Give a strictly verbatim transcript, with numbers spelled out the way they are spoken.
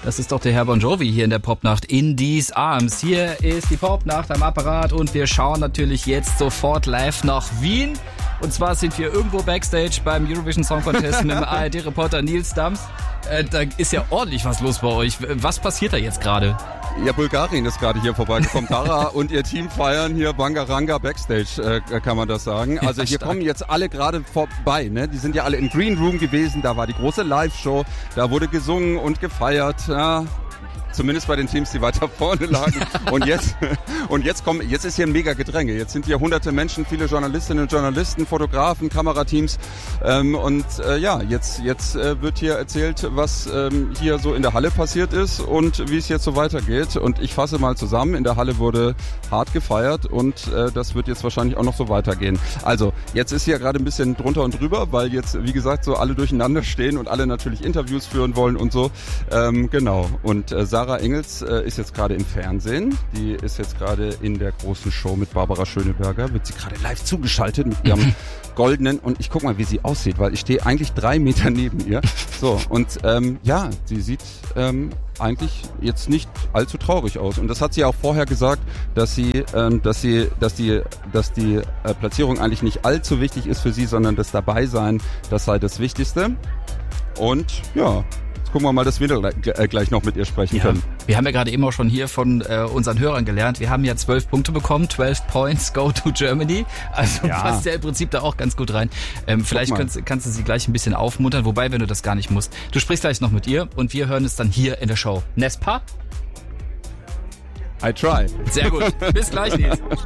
Das ist doch der Herr Bon Jovi hier in der Popnacht in These Arms. Hier ist die Popnacht am Apparat und wir schauen natürlich jetzt sofort live nach Wien. Und zwar sind wir irgendwo Backstage beim Eurovision Song Contest mit dem A R D-Reporter Nils Dams. Äh, da ist ja ordentlich was los bei euch. Was passiert da jetzt gerade? Ja, Bulgarien ist gerade hier vorbeigekommen. Tara und ihr Team feiern hier Bangaranga Backstage, äh, kann man das sagen. Also hier kommen jetzt alle gerade vorbei, ne? Die sind ja alle im Green Room gewesen, da war die große Live-Show, da wurde gesungen und gefeiert, ja. Zumindest bei den Teams, die weiter vorne lagen. Und jetzt, und jetzt kommen, jetzt ist hier ein mega Gedränge. Jetzt sind hier hunderte Menschen, viele Journalistinnen und Journalisten, Fotografen, Kamerateams. Ähm, und äh, ja, jetzt, jetzt äh, wird hier erzählt, was ähm, hier so in der Halle passiert ist und wie es jetzt so weitergeht. Und ich fasse mal zusammen. In der Halle wurde hart gefeiert und äh, das wird jetzt wahrscheinlich auch noch so weitergehen. Also jetzt ist hier gerade ein bisschen drunter und drüber, weil jetzt, wie gesagt, so alle durcheinander stehen und alle natürlich Interviews führen wollen und so. Ähm, genau. Und äh, Sarah Engels äh, ist jetzt gerade im Fernsehen. Die ist jetzt gerade in der großen Show mit Barbara Schöneberger. Wird sie gerade live zugeschaltet mit ihrem goldenen. Und ich guck mal, wie sie aussieht, weil ich stehe eigentlich drei Meter neben ihr. So, und ähm, ja, sie sieht ähm, eigentlich jetzt nicht allzu traurig aus. Und das hat sie auch vorher gesagt, dass sie, ähm, dass sie, dass die, dass die äh, Platzierung eigentlich nicht allzu wichtig ist für sie, sondern das Dabeisein, das sei das Wichtigste. Und ja, gucken wir mal, dass wir gleich noch mit ihr sprechen ja, können. Wir haben ja gerade eben auch schon hier von äh, unseren Hörern gelernt. Wir haben ja zwölf Punkte bekommen. zwölf Points go to Germany. Also ja. Passt ja im Prinzip da auch ganz gut rein. Ähm, vielleicht kannst, kannst du sie gleich ein bisschen aufmuntern. Wobei, wenn du das gar nicht musst. Du sprichst gleich noch mit ihr und wir hören es dann hier in der Show. Nespa? I try. Sehr gut. Bis gleich, Nils.